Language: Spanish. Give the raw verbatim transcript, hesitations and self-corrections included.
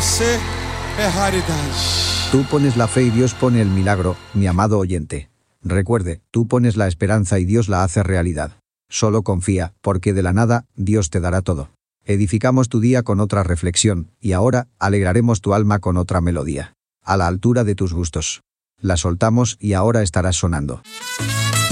você é raridade. Tú pones la fe y Dios pone el milagro, mi amado oyente. Recuerde, tú pones la esperanza y Dios la hace realidad. Solo confía, porque de la nada, Dios te dará todo. Edificamos tu día con otra reflexión, y ahora, alegraremos tu alma con otra melodía. A la altura de tus gustos. La soltamos y ahora estarás sonando.